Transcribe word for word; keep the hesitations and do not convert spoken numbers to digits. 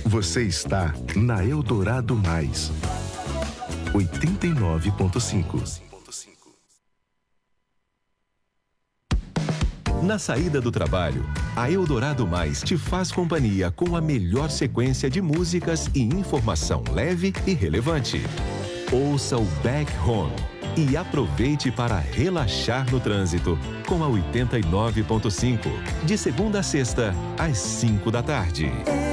Você está na Eldorado Mais, oitenta e nove ponto cinco. Na saída do trabalho, a Eldorado Mais te faz companhia com a melhor sequência de músicas e informação leve e relevante. Ouça o Back Home e aproveite para relaxar no trânsito com a oitenta e nove ponto cinco, de segunda a sexta, às cinco da tarde.